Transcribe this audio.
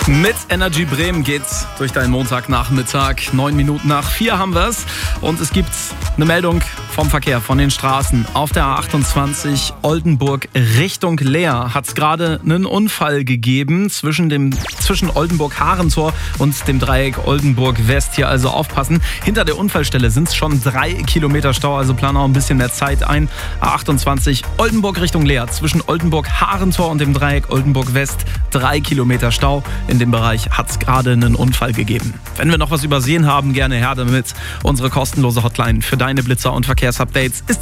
Mit Energy Bremen geht's durch deinen Montagnachmittag. 9 Minuten nach 4 haben wir's. Und es gibt eine Meldung vom Verkehr, von den Straßen. Auf der A28 Oldenburg Richtung Leer hat es gerade einen Unfall gegeben zwischen Oldenburg-Harentor und dem Dreieck Oldenburg-West. Hier also aufpassen. Hinter der Unfallstelle sind es schon 3 Kilometer Stau, also plan auch ein bisschen mehr Zeit ein. A28 Oldenburg Richtung Leer zwischen Oldenburg-Harentor und dem Dreieck Oldenburg-West. 3 Kilometer Stau. In dem Bereich hat es gerade einen Unfall gegeben. Wenn wir noch was übersehen haben, gerne her damit. Unsere kostenlose Hotline für deine Blitzer und Verkehrsupdates ist